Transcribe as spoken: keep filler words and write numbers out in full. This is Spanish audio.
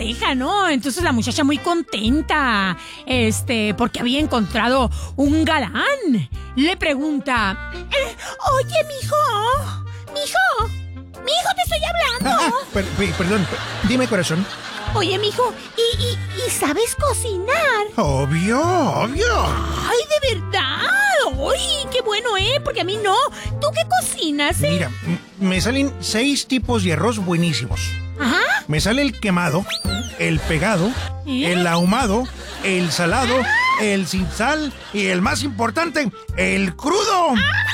pareja, ¿no? Entonces la muchacha muy contenta, este, porque había encontrado un galán. Le pregunta, eh, oye, mijo, mijo, mijo, te estoy hablando. Ah, ah, per- per- perdón, per- dime, corazón. Oye, mijo, ¿y, y, ¿y sabes cocinar? Obvio, obvio. ¡Ay, de verdad! ¡Ay, qué bueno, eh! Porque a mí no. ¿Tú qué cocinas, eh? Mira, m- me salen seis tipos de arroz buenísimos. Ajá. Me sale el quemado, el pegado, ¿Eh? el ahumado, el salado, el sin sal y el más importante, el crudo.